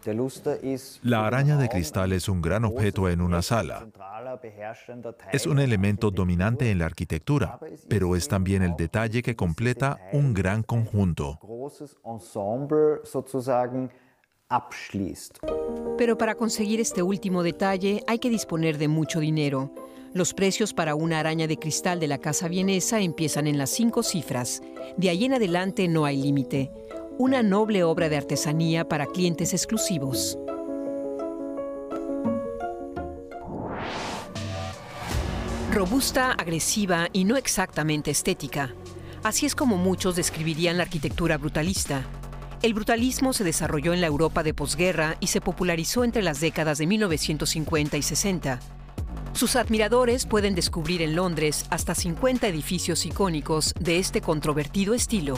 La araña de cristal es un gran objeto en una sala. Es un elemento dominante en la arquitectura, pero es también el detalle que completa un gran conjunto. Pero para conseguir este último detalle hay que disponer de mucho dinero. Los precios para una araña de cristal de la casa vienesa empiezan en las 5 cifras. De ahí en adelante no hay límite. Una noble obra de artesanía para clientes exclusivos. Robusta, agresiva y no exactamente estética. Así es como muchos describirían la arquitectura brutalista. El brutalismo se desarrolló en la Europa de posguerra y se popularizó entre las décadas de 1950 y 60. Sus admiradores pueden descubrir en Londres hasta 50 edificios icónicos de este controvertido estilo.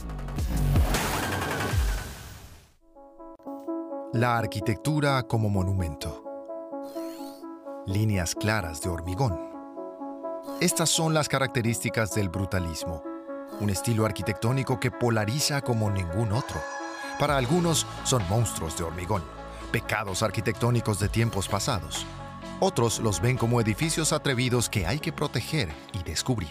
La arquitectura como monumento. Líneas claras de hormigón. Estas son las características del brutalismo, un estilo arquitectónico que polariza como ningún otro. Para algunos son monstruos de hormigón, pecados arquitectónicos de tiempos pasados. Otros los ven como edificios atrevidos que hay que proteger y descubrir.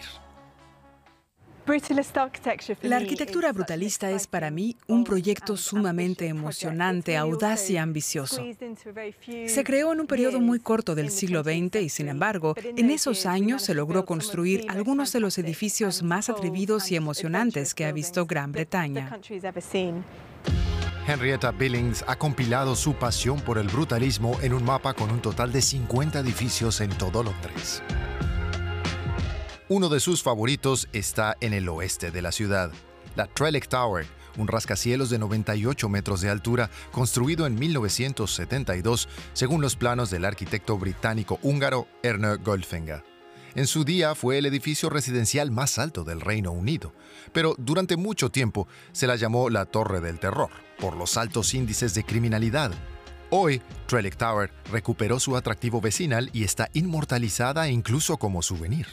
La arquitectura brutalista es para mí un proyecto sumamente emocionante, audaz y ambicioso. Se creó en un periodo muy corto del siglo XX y, sin embargo, en esos años se logró construir algunos de los edificios más atrevidos y emocionantes que ha visto Gran Bretaña. Henrietta Billings ha compilado su pasión por el brutalismo en un mapa con un total de 50 edificios en todo Londres. Uno de sus favoritos está en el oeste de la ciudad, la Trellick Tower, un rascacielos de 98 metros de altura construido en 1972 según los planos del arquitecto británico-húngaro Ernő Goldfinger. En su día fue el edificio residencial más alto del Reino Unido, pero durante mucho tiempo se la llamó la Torre del Terror, por los altos índices de criminalidad. Hoy, Trellick Tower recuperó su atractivo vecinal y está inmortalizada incluso como souvenir.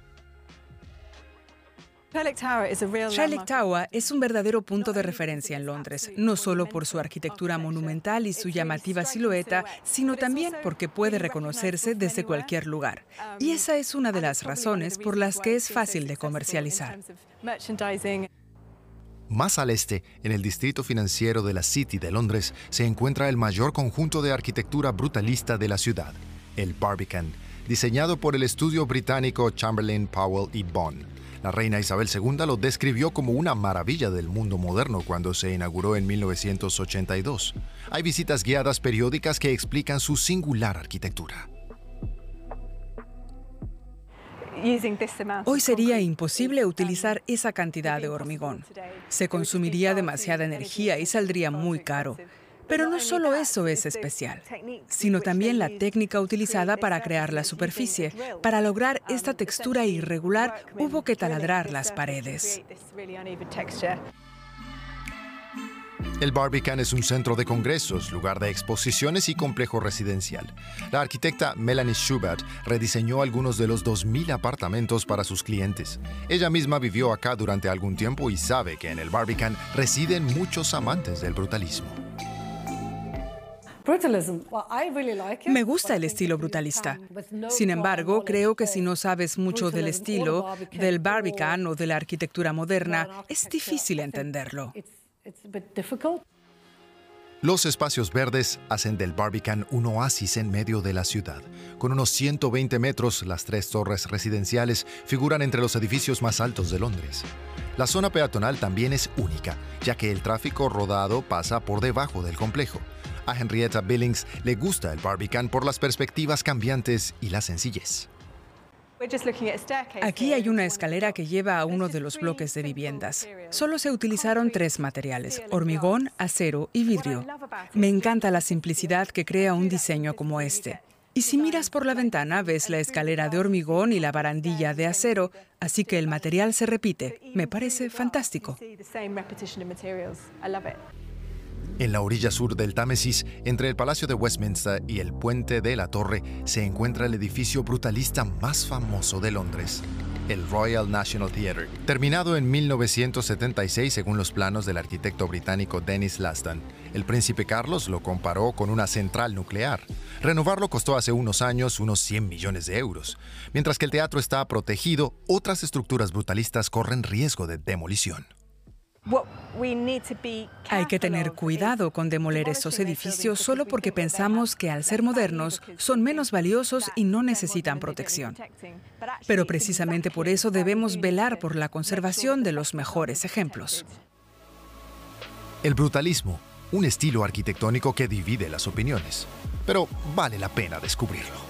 Trellick Tower es un verdadero punto de referencia en Londres, no solo por su arquitectura monumental y su llamativa silueta, sino también porque puede reconocerse desde cualquier lugar. Y esa es una de las razones por las que es fácil de comercializar. Más al este, en el distrito financiero de la City de Londres, se encuentra el mayor conjunto de arquitectura brutalista de la ciudad, el Barbican, diseñado por el estudio británico Chamberlain, Powell y Bond. La reina Isabel II lo describió como una maravilla del mundo moderno cuando se inauguró en 1982. Hay visitas guiadas periódicas que explican su singular arquitectura. Hoy sería imposible utilizar esa cantidad de hormigón. Se consumiría demasiada energía y saldría muy caro. Pero no solo eso es especial, sino también la técnica utilizada para crear la superficie. Para lograr esta textura irregular, hubo que taladrar las paredes. El Barbican es un centro de congresos, lugar de exposiciones y complejo residencial. La arquitecta Melanie Schubert rediseñó algunos de los 2.000 apartamentos para sus clientes. Ella misma vivió acá durante algún tiempo y sabe que en el Barbican residen muchos amantes del brutalismo. Me gusta el estilo brutalista. Sin embargo, creo que si no sabes mucho del estilo, del Barbican o de la arquitectura moderna, es difícil entenderlo. Los espacios verdes hacen del Barbican un oasis en medio de la ciudad. Con unos 120 metros, las 3 torres residenciales figuran entre los edificios más altos de Londres. La zona peatonal también es única, ya que el tráfico rodado pasa por debajo del complejo. A Henrietta Billings le gusta el Barbican por las perspectivas cambiantes y la sencillez. Aquí hay una escalera que lleva a uno de los bloques de viviendas. Solo se utilizaron 3 materiales: hormigón, acero y vidrio. Me encanta la simplicidad que crea un diseño como este. Y si miras por la ventana, ves la escalera de hormigón y la barandilla de acero, así que el material se repite. Me parece fantástico. En la orilla sur del Támesis, entre el Palacio de Westminster y el Puente de la Torre, se encuentra el edificio brutalista más famoso de Londres, el Royal National Theatre. Terminado en 1976 según los planos del arquitecto británico Denis Laston, El príncipe Carlos lo comparó con una central nuclear. Renovarlo costó hace unos años unos 100 millones de euros. Mientras que el teatro está protegido, otras estructuras brutalistas corren riesgo de demolición. Hay que tener cuidado con demoler estos edificios solo porque pensamos que al ser modernos son menos valiosos y no necesitan protección. Pero precisamente por eso debemos velar por la conservación de los mejores ejemplos. El brutalismo, un estilo arquitectónico que divide las opiniones, pero vale la pena descubrirlo.